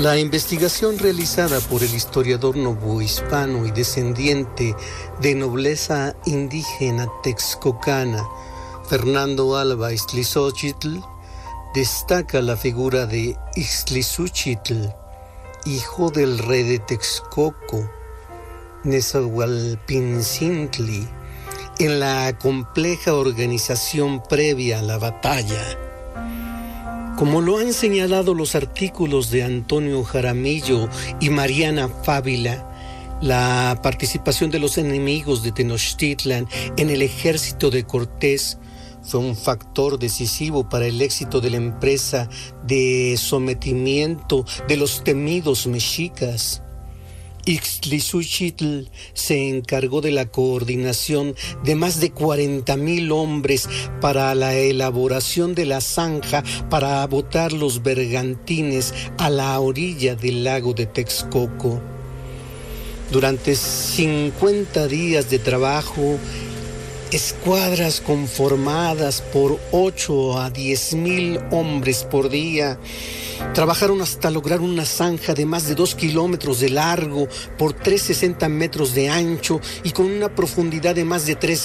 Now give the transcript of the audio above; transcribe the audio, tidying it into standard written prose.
La investigación realizada por el historiador novohispano y descendiente de nobleza indígena texcocana, Fernando Alba Ixtlilxóchitl, destaca la figura de Ixtlilxóchitl, hijo del rey de Texcoco, Nezahualpinzintli, en la compleja organización previa a la batalla. Como lo han señalado los artículos de Antonio Jaramillo y Mariana Fávila, la participación de los enemigos de Tenochtitlan en el ejército de Cortés fue un factor decisivo para el éxito de la empresa de sometimiento de los temidos mexicas. Ixtlilxóchitl se encargó de la coordinación de más de 40,000 hombres para la elaboración de la zanja para botar los bergantines a la orilla del lago de Texcoco. Durante 50 días de trabajo, escuadras conformadas por 8 a 10,000 hombres por día trabajaron hasta lograr una zanja de más de 2 kilómetros de largo por 360 metros de ancho y con una profundidad de más de 3